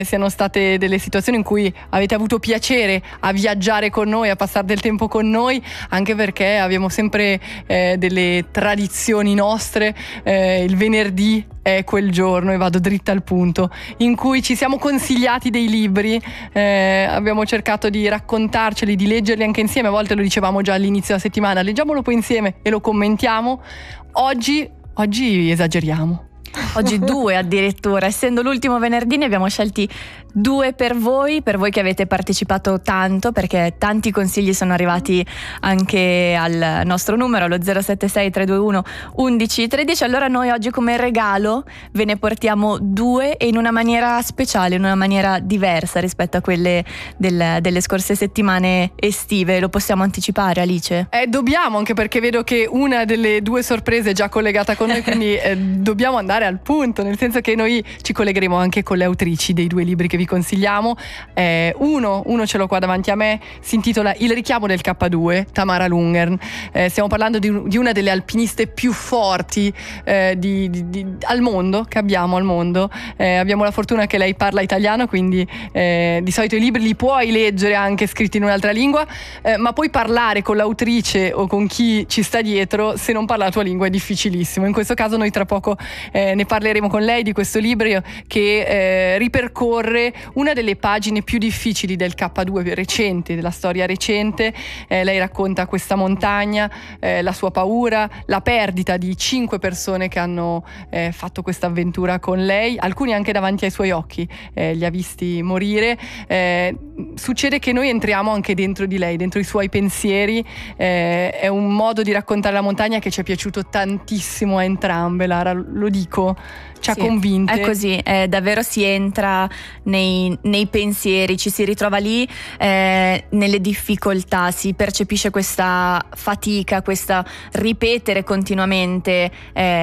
siano state delle situazioni in cui avete avuto piacere a viaggiare con noi, a passare del tempo con noi, anche perché abbiamo sempre delle tradizioni nostre. Il venerdì è quel giorno, e vado dritta al punto, in cui ci siamo consigliati dei libri, abbiamo cercato di raccontarceli, di leggerli anche insieme. A volte lo dicevamo già all'inizio della settimana, leggiamolo poi insieme e lo commentiamo. Oggi esageriamo. Oggi 2 addirittura, essendo l'ultimo venerdì ne abbiamo scelti 2 per voi che avete partecipato tanto, perché tanti consigli sono arrivati anche al nostro numero, allo 076 321 1113. Allora noi oggi come regalo ve ne portiamo 2 e in una maniera speciale, in una maniera diversa rispetto a quelle delle scorse settimane estive. Lo possiamo anticipare, Alice? Dobbiamo, anche perché vedo che una delle 2 sorprese è già collegata con noi, quindi dobbiamo andare al punto, nel senso che noi ci collegheremo anche con le autrici dei 2 libri che vi consigliamo. Uno ce l'ho qua davanti a me, si intitola Il richiamo del K2, Tamara Lundgren. Stiamo parlando di una delle alpiniste più forti al mondo, che abbiamo al mondo. Abbiamo la fortuna che lei parla italiano, quindi di solito i libri li puoi leggere anche scritti in un'altra lingua, ma poi parlare con l'autrice o con chi ci sta dietro, se non parla la tua lingua, è difficilissimo. In questo caso noi tra poco ne parleremo con lei di questo libro che ripercorre una delle pagine più difficili del K2 recente, della storia recente. Lei racconta questa montagna, la sua paura, la perdita di 5 persone che hanno fatto questa avventura con lei, alcuni anche davanti ai suoi occhi, li ha visti morire. Succede che noi entriamo anche dentro di lei, dentro i suoi pensieri. È un modo di raccontare la montagna che ci è piaciuto tantissimo a entrambe, Lara, lo dico, ci ha convinte. È così, davvero si entra nei pensieri, ci si ritrova lì nelle difficoltà, si percepisce questa fatica, questa ripetere continuamente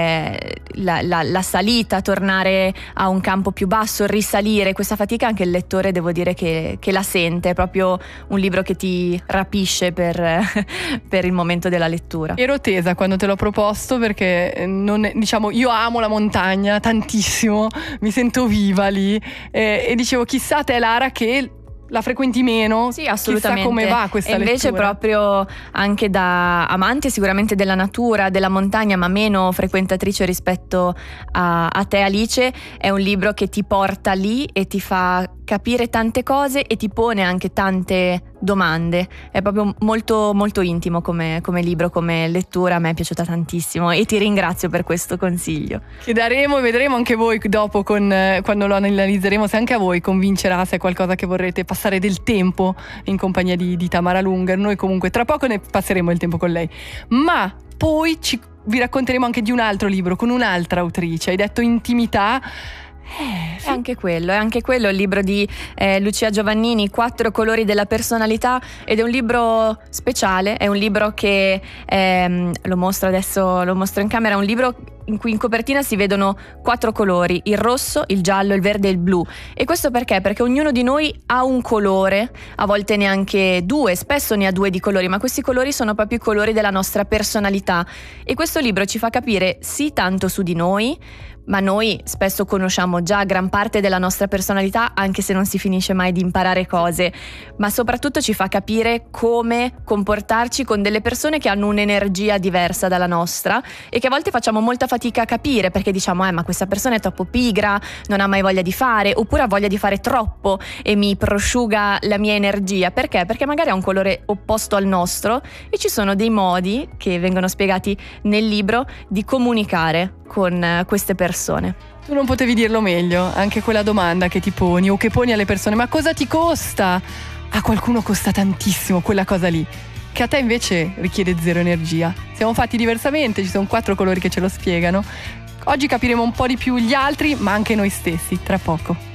la salita, tornare a un campo più basso, risalire. Questa fatica anche il lettore, devo dire che la sente. È proprio un libro che ti rapisce per il momento della lettura. Ero tesa quando te l'ho proposto, perché io amo la montagna tantissimo, mi sento viva lì, e dicevo chissà te, Lara, che la frequenti meno, sì, assolutamente. Chissà come va questa lettura. E invece proprio anche da amante sicuramente della natura, della montagna, ma meno frequentatrice rispetto a te, Alice, è un libro che ti porta lì e ti fa capire tante cose e ti pone anche tante domande. È proprio molto molto intimo come libro, come lettura. A me è piaciuta tantissimo e ti ringrazio per questo consiglio, che daremo e vedremo anche voi dopo quando lo analizzeremo, se anche a voi convincerà, se è qualcosa che vorrete passare del tempo in compagnia di Tamara Lundgren. Noi comunque tra poco ne passeremo il tempo con lei, ma poi vi racconteremo anche di un altro libro con un'altra autrice. Hai detto intimità. Sì. È anche quello il libro di Lucia Giovannini, 4 colori della personalità, ed è un libro speciale, è un libro che lo mostro in camera, è un libro in cui in copertina si vedono 4 colori: il rosso, il giallo, il verde e il blu. E questo perché? Perché ognuno di noi ha un colore, a volte neanche 2, spesso ne ha 2 di colori, ma questi colori sono proprio i colori della nostra personalità. E questo libro ci fa capire sì tanto su di noi, ma noi spesso conosciamo già gran parte della nostra personalità, anche se non si finisce mai di imparare cose, ma soprattutto ci fa capire come comportarci con delle persone che hanno un'energia diversa dalla nostra e che a volte facciamo molta fatica a capire, perché diciamo ma questa persona è troppo pigra, non ha mai voglia di fare, oppure ha voglia di fare troppo e mi prosciuga la mia energia. Perché? Perché magari ha un colore opposto al nostro, e ci sono dei modi che vengono spiegati nel libro di comunicare con queste persone. Tu non potevi dirlo meglio, anche quella domanda che ti poni o che poni alle persone: ma cosa ti costa? A qualcuno costa tantissimo quella cosa lì, che a te invece richiede 0 energia. Siamo fatti diversamente, ci sono 4 colori che ce lo spiegano. Oggi capiremo un po' di più gli altri, ma anche noi stessi, tra poco.